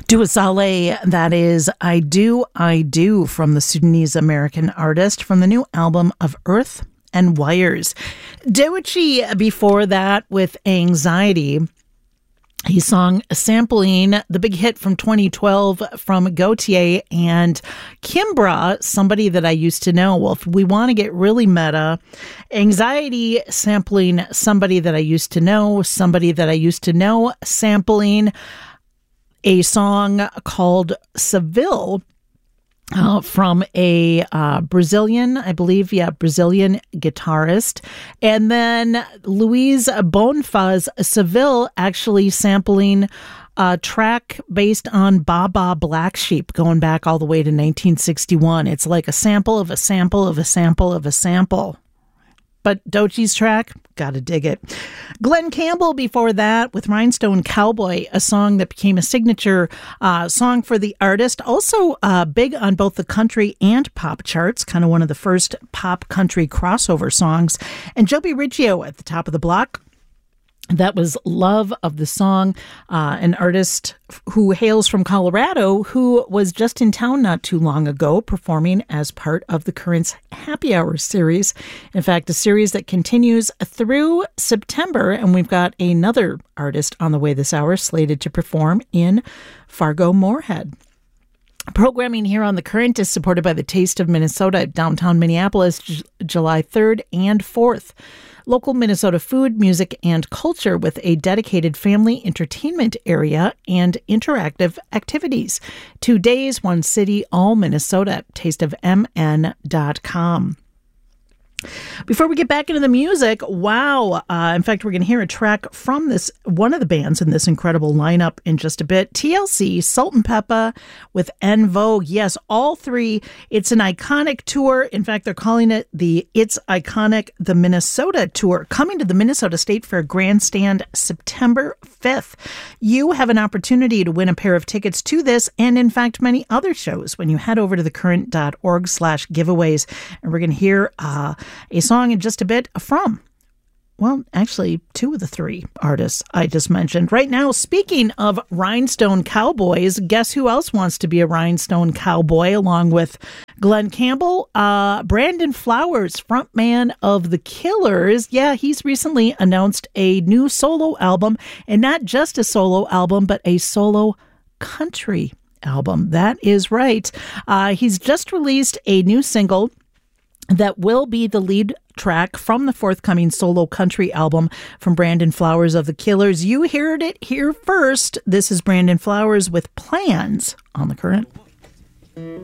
Dua Saleh, that is I Do from the Sudanese American artist from the new album of Earth and Wires. Doechii before that with Anxiety. He sung sampling the big hit from 2012 from Gautier and Kimbra, Somebody That I Used to Know. Well, if we want to get really meta, Anxiety sampling Somebody That I Used to Know, Somebody That I Used to Know sampling a song called Seville from a Brazilian, I believe, Brazilian guitarist. And then Luis Bonfaz Seville actually sampling a track based on Baba Black Sheep going back all the way to 1961. It's like a sample of a sample of a sample of a sample. But Doechii's track, gotta dig it. Glenn Campbell before that with Rhinestone Cowboy, a song that became a signature song for the artist. Also big on both the country and pop charts, kind of one of the first pop country crossover songs. And Joby Riggio at the top of the block. That was Love of the Song, an artist who hails from Colorado, who was just in town not too long ago performing as part of the Currents Happy Hour series. In fact, a series that continues through September, and we've got another artist on the way this hour slated to perform in Fargo-Moorhead. Programming here on The Current is supported by the Taste of Minnesota at downtown Minneapolis, July 3rd and 4th. Local Minnesota food, music, and culture with a dedicated family entertainment area and interactive activities. 2 days, one city, all Minnesota. tasteofmn.com. Before we get back into the music, wow. In fact, we're going to hear a track from this one of the bands in this incredible lineup in just a bit. TLC, Salt-N-Pepa with En Vogue. Yes, all three. It's an iconic tour. In fact, they're calling it the It's Iconic, the Minnesota Tour, coming to the Minnesota State Fair Grandstand September 5th. You have an opportunity to win a pair of tickets to this and, in fact, many other shows when you head over to thecurrent.org/giveaways. And we're going to hear a song in just a bit from, well, actually, two of the three artists I just mentioned. Right now, speaking of Rhinestone Cowboys, guess who else wants to be a Rhinestone Cowboy along with Glenn Campbell? Brandon Flowers, frontman of The Killers. Yeah, he's recently announced a new solo album, and not just a solo album, but a solo country album. That is right. He's just released a new single that will be the lead track from the forthcoming solo country album from Brandon Flowers of The Killers. You heard it here first. This is Brandon Flowers with Plans on The Current.